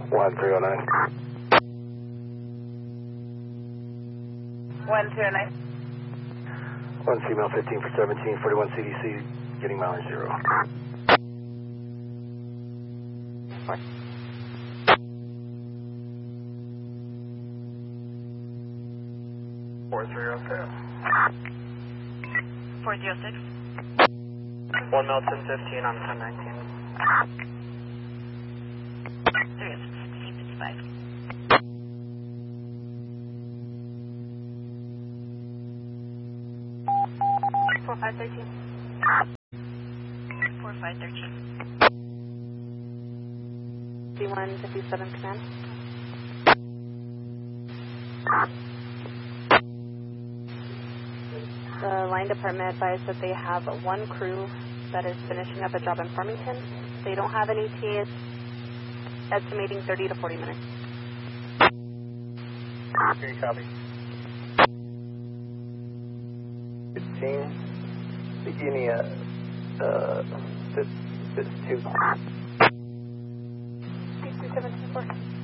1309. 109. 1 female 15 for 17, 41 CDC, getting mileage 0. 4302. 406. 1 mil 1015 on 1019. 365. 4513. 4513. D157 command. The line department advised that they have one crew that is finishing up a job in Farmington. They don't have any TAs, estimating 30 to 40 minutes. Okay, copy. 15. Beginning at, this 2. 374.